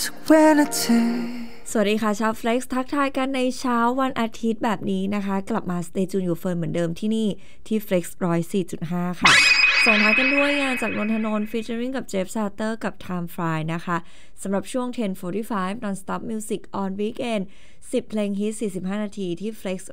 สวัสดีค่ะชาว Flex ทักทายกันในเช้าวันอาทิตย์แบบนี้นะคะกลับมา Stay Tuned อยู่เฟิร์นเหมือนเดิมที่นี่ที่ Flex 104.5 ค่ะส่งท้ายกันด้วยงานจากนนทนนท์ featuring กับเจฟซาเตอร์กับ Time Fry นะคะสำหรับช่วง 10:45 Non-Stop Music on Weekend 10 เพลงฮิต 45 นาทีที่ Flex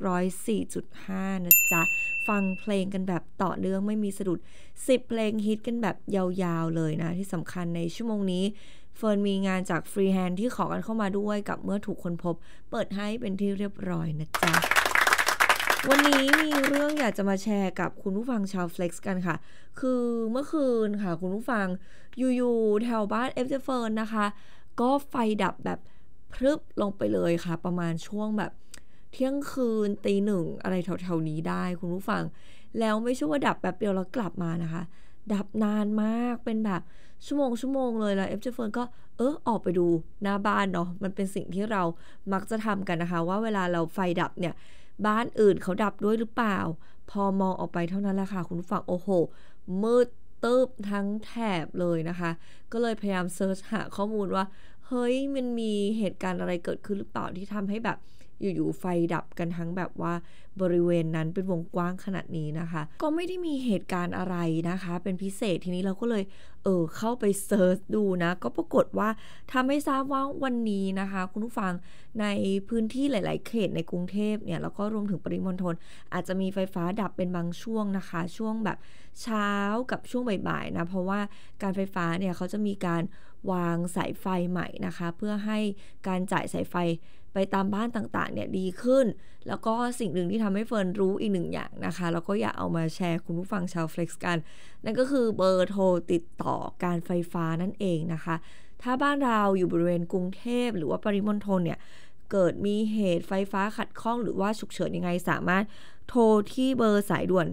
104.5 นะจ๊ะฟังเพลงกันแบบต่อเนื่องไม่มีสะดุด10 เพลงฮิตกันแบบยาวๆเลยนะที่สำคัญในชั่วโมงนี้เฟิร์นมีงานจากฟรีแฮนด์ที่ขอกันเข้ามาด้วยกับเมื่อถูกค้นพบเปิดให้เป็นที่เรียบร้อยนะจ๊ะวันนี้มีเรื่องอยากจะมาแชร์กับคุณผู้ฟังชาว Flex กันค่ะคือเมื่อคืนค่ะคุณผู้ฟังอยู่ๆแถวบ้าน FJ เฟิร์นนะคะก็ไฟดับแบบพรึบลงไปเลยค่ะประมาณช่วงแบบเที่ยงคืนตีหนึ่งอะไรแถวๆนี้ได้คุณผู้ฟังแล้วไม่ใช่ว่าดับแบบเดียวแล้วกลับมานะคะดับนานมากเป็นแบบชั่วโมงเลยแล้ว FJ เฟิร์นก็ออกไปดูหน้าบ้านเนาะมันเป็นสิ่งที่เรามักจะทำกันนะคะว่าเวลาเราไฟดับเนี่ยบ้านอื่นเขาดับด้วยหรือเปล่าพอมองออกไปเท่านั้นแหละค่ะคุณผู้ฟังโอ้โหมืดตึ๊บทั้งแถบเลยนะคะก็เลยพยายามเซิร์ชหาข้อมูลว่าเฮ้ยมันมีเหตุการณ์อะไรเกิดขึ้นหรือเปล่าที่ทำให้แบบอยู่ๆไฟดับกันทั้งแบบว่าบริเวณนั้นเป็นวงกว้างขนาดนี้นะคะก็ไม่ได้มีเหตุการณ์อะไรนะคะเป็นพิเศษทีนี้เราก็เลยเข้าไปเซิร์ชดูนะก็ปรากฏว่าทำให้ทราบว่าวันนี้นะคะคุณผู้ฟังในพื้นที่หลายๆเขตในกรุงเทพเนี่ยแล้วก็รวมถึงปริมณฑลอาจจะมีไฟฟ้าดับเป็นบางช่วงนะคะช่วงแบบเช้ากับช่วงบ่ายๆนะเพราะว่าการไฟฟ้าเนี่ยเขาจะมีการวางสายไฟใหม่นะคะเพื่อให้การจ่ายสายไฟไปตามบ้านต่างๆเนี่ยดีขึ้นแล้วก็สิ่งหนึ่งที่ทำให้เฟิร์นรู้อีกหนึ่งอย่างนะคะแล้วก็อยากเอามาแชร์คุณผู้ฟังชาว Flex กันนั่นก็คือเบอร์โทรติดต่อการไฟฟ้านั่นเองนะคะถ้าบ้านเราอยู่บริเวณกรุงเทพหรือว่าปริมณฑลเนี่ยเกิดมีเหตุไฟฟ้าขัดข้องหรือว่าฉุกเฉินยังไงสามารถโทรที่เบอร์สายด่วน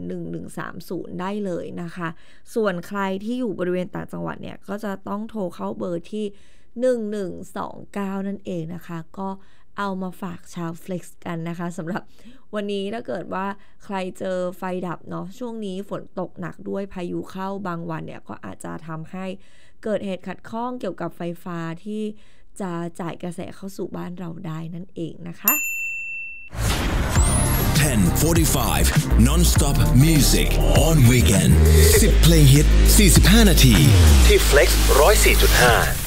1130ได้เลยนะคะส่วนใครที่อยู่บริเวณต่างจังหวัดเนี่ยก็จะต้องโทรเข้าเบอร์ที่1129นั่นเองนะคะก็เอามาฝากชาว Flex กันนะคะสำหรับวันนี้ถ้าเกิดว่าใครเจอไฟดับเนาะช่วงนี้ฝนตกหนักด้วยพายุเข้าบางวันเนี่ยก็อาจจะทำให้เกิดเหตุขัดข้องเกี่ยวกับไฟฟ้าที่จะจ่ายกระแสเข้าสู่บ้านเราได้นั่นเองนะคะ 10:45 Non-Stop Music on Weekend 10 เพลงฮิต 45 นาทีที่ Flex 104.5